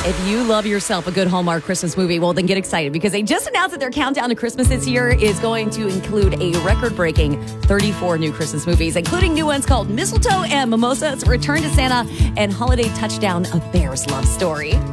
If you love yourself a good Hallmark Christmas movie, well, then get excited because they just announced that their countdown to Christmas this year is going to include a record-breaking 34 new Christmas movies, including new ones called Mistletoe and Mimosas, Return to Santa, and Holiday Touchdown, A Bear's Love Story.